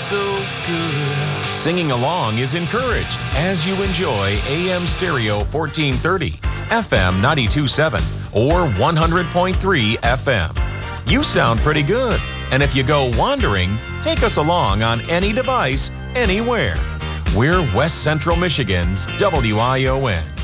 so good. Singing along is encouraged as you enjoy AM Stereo 1430, FM 92.7, or 100.3 FM. You sound pretty good. And if you go wandering, take us along on any device, anywhere. We're West Central Michigan's WION.